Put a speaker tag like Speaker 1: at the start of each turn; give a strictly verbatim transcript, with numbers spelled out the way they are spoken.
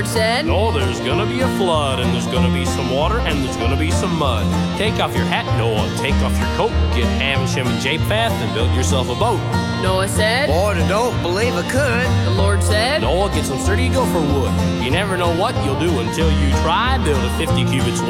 Speaker 1: Lord said,
Speaker 2: No, there's gonna be a flood, and there's gonna be some water, and there's gonna be some mud. Take off your hat, Noah, take off your coat, get Ham and Shem and Japheth, and build yourself a boat.
Speaker 1: Noah said,
Speaker 3: Lord, I don't believe I could.
Speaker 1: The Lord said,
Speaker 2: Noah, get some sturdy gopher wood. You never know what you'll do until you try. Build a fifty cubits